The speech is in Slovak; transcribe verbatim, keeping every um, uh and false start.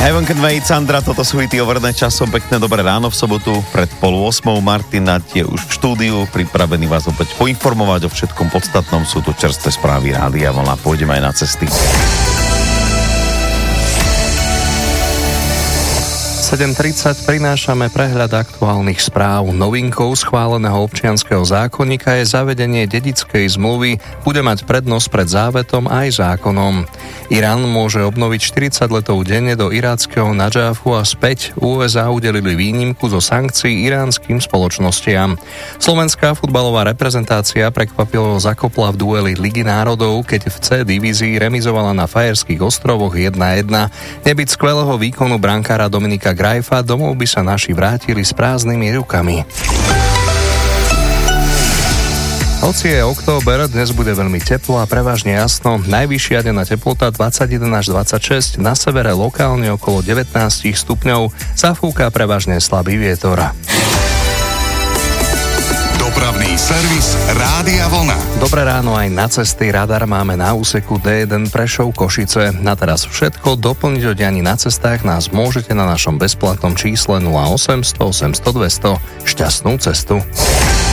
Heaven Can Wait, Sandra, toto sú hity overené časom. Pekné dobré ráno v sobotu pred pol osmou. Martin je už v štúdiu, pripravený vás opäť poinformovať o všetkom podstatnom. Sú tu čerstvé správy Rádia Vlna. Pôjdeme aj na cesty. sedem tridsať prinášame prehľad aktuálnych správ. Novinkou schváleného občianskeho zákonníka je zavedenie dedickej zmluvy. Bude mať prednosť pred závetom aj zákonom. Irán môže obnoviť štyridsať letov denne do iráckeho Nadžáfu a späť. ú es á udelili výnimku zo sankcií iránskym spoločnostiam. Slovenská futbalová reprezentácia prekvapivo zakopla v dueli Ligy národov, keď v C divízii remizovala na Fajerských ostrovoch jedna jedna. Nebyť skvelého výkonu brankára Dominika Grajfa, domov by sa naši vrátili s prázdnymi rukami. Hoci je október, dnes bude veľmi teplo a prevažne jasno. Najvyššia denná teplota dvadsaťjeden až dvadsaťšesť, na severe lokálne okolo devätnásť stupňov, zafúka prevažne slabý vietor. Dopravný servis Rádia Vlna. Dobré ráno, aj na cesty. Radar máme na úseku dé jeden Prešov Košice. Na teraz všetko. Doplniť o dianí na cestách nás môžete na našom bezplatnom čísle nula osem sto osemsto dvesto. Šťastnú cestu.